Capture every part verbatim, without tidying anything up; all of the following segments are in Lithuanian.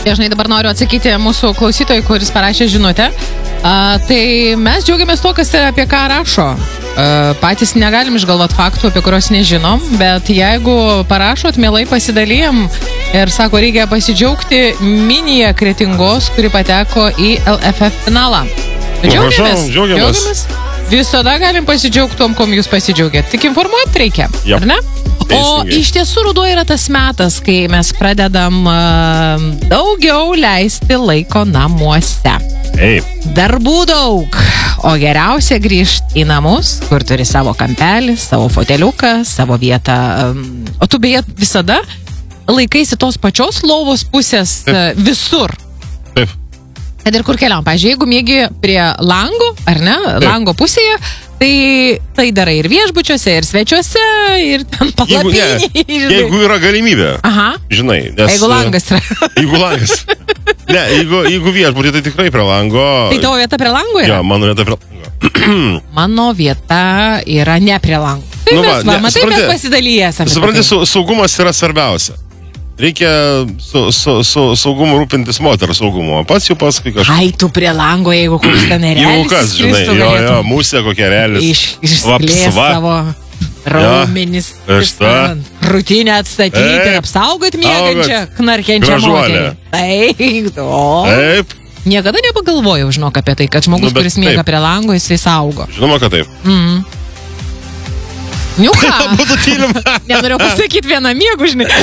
Tai žinai, dabar noriu atsakyti mūsų klausytojui, kuris parašė žinutę. A, tai mes džiaugiamės to, kas yra apie ką rašo. A, patys negalim išgalvoti faktų, apie kuriuos nežinom, bet jeigu parašot, mielai pasidalijam ir sako, reikia pasidžiaugti Minija Kretingos, kuri pateko į L F F finalą. Džiaugiamės. Prašau, džiaugiamės. džiaugiamės. Visada galim pasidžiaugti tom, kom jūs pasidžiaugėt. Tik informuoti reikia, yep. ar ne? O iš tiesų ruduo yra tas metas, kai mes pradedam uh, daugiau leisti laiko namuose. Ei. Darbų daug, o geriausia grįžti į namus, kur turi savo kampelį, savo foteliuką, savo vietą. Um, o tu beje visada laikaisi tos pačios lovos pusės uh, visur. Taip. Kad ir kur keliam, pavyzdžiui, jeigu mėgi prie lango, ar ne, Taip. lango pusėje, tai tai darai ir viešbučiuose, ir svečiuose, ir ten palapinėje. Jeigu, jeigu yra galimybė, Aha. žinai. Nes, jeigu langas yra. Jeigu langas. Ne, jeigu, jeigu viešbutį, tai tikrai prie lango. Tai tavo vieta prie lango yra? Jo, mano vieta prie lango. Mano vieta yra ne prie lango. Tai Nu mes, va, va, ne, matai, supranti- mes pasidalyjęs. Supranti, su, saugumas yra svarbiausia. Reikia su, su, su saugumu rūpintis moterų saugumu. Pats jau pasakai kažką. Ai, tu prie lango, jeigu koks ten erelis. Jeigu kas, žinai, jo, jo, musė kokia erelis. Iš, išsklės savo raumenis. Ja, šita. Rutinę atstatyti Taip. ir apsaugot miegančią, Saugot. knarkiančią Gražuolę. moterį. Taip, o. Taip, Niekada nepagalvojau, žinok, apie tai, kad žmogus, Nu, bet kuris miega taip. prie lango, jisai saugo. žinoma, kad taip. Mm. Nu ką? Būtų tyrim. Nenorėjau pasakyti vieną miegų, žinai.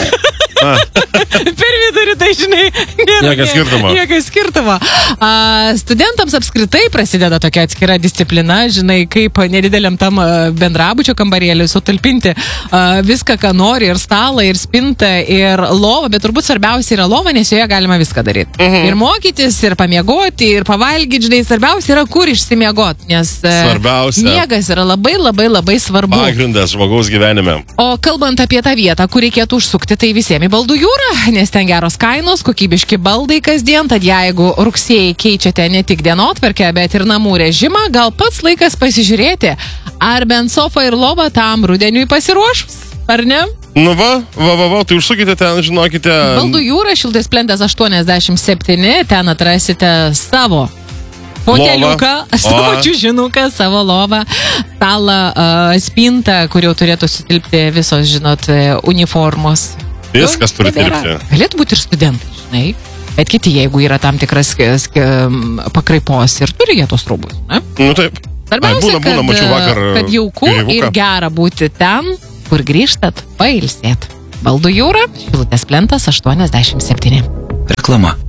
Per vidurį, tai žinai, nėra Jokio skirtumo. Jokio skirtumo. A, studentams apskritai prasideda tokia atskira disciplina, žinai, kaip nedideliam tam a, bendrabučio kambarėlį sutalpinti a, viską, ką nori, ir stalą, ir spintą, ir lovą, bet turbūt svarbiausia yra lova, nes joje galima viską daryti. Mhm. Ir mokytis, ir pamiegoti, ir pavalgyti, žinai, svarbiausia yra kur išsimiegoti, nes a, Svarbiausia. miegas yra labai, labai, labai svarbu. Pagrindas žmogaus gyvenime. O kalbant apie tą vietą, kur reikėtų užsukti, tai visiems į Baldų jūrą, nes ten geros kainos, kokybiški baldai kasdien, tad jeigu rugsėjai keičiate ne tik dienotvarkę, bet ir namų režimą, gal pats laikas pasižiūrėti, ar bent sofa ir lova tam rudeniui pasiruošus, ar ne? Nu va, va, va, va, tai užsukite ten, žinokite. Baldų jūra, Šilutės plentas aštuoniasdešimt septyni, ten atrasite savo foteliuką, savo čiužinuką, savo lovą, stalą, uh, spintą, kur jau turėtų sutilpti visos, žinot, uniformos. Viskas turi Nebėra. tilpti. Galėtų būti ir studentai, žinai. Bet kiti, jeigu yra tam tikras sk- sk- pakraipos ir turi jie tos rūbus, ne? Nu taip. Svarbiausia, Ai, būna, būna, kad, mačiau vakar kad jauku kareivuką. ir gera būti ten, kur grįžtat pailsėt. Baldų jūra, Šilutės plentas aštuoniasdešimt septyni. Reklama.